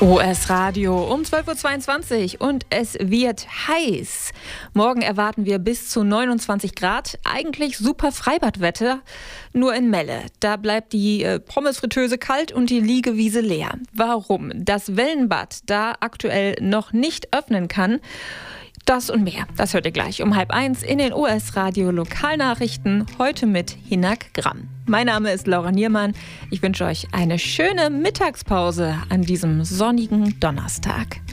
OS Radio um 12.22 Uhr und es wird heiß. Morgen erwarten wir bis zu 29 Grad. Eigentlich super Freibadwetter, nur in Melle. Da bleibt die Pommesfritteuse kalt und die Liegewiese leer. Warum das Wellenbad da aktuell noch nicht öffnen kann, das und mehr, das hört ihr gleich um 12:30 in den OS Radio Lokalnachrichten, heute mit Hinak Gramm. Mein Name ist Laura Niermann. Ich wünsche euch eine schöne Mittagspause an diesem sonnigen Donnerstag.